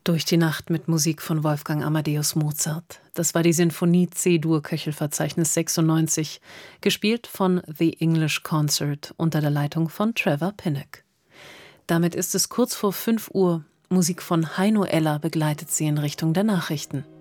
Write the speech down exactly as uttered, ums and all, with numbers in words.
Durch die Nacht mit Musik von Wolfgang Amadeus Mozart. Das war die Sinfonie C-Dur-Köchelverzeichnis sechsundneunzig, gespielt von The English Concert unter der Leitung von Trevor Pinnock. Damit ist es kurz vor fünf Uhr. Musik von Heino Eller begleitet Sie in Richtung der Nachrichten.